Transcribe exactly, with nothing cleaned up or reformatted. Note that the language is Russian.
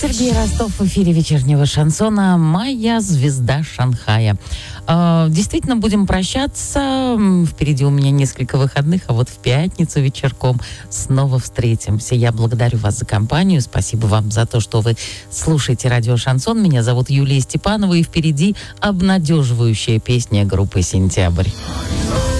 Сергей Ростов в эфире вечернего шансона «Моя звезда Шанхая». Э, действительно, будем прощаться. Впереди у меня несколько выходных, а вот в пятницу вечерком снова встретимся. Я благодарю вас за компанию. Спасибо вам за то, что вы слушаете радио «Шансон». Меня зовут Юлия Степанова, и впереди обнадеживающая песня группы «Сентябрь».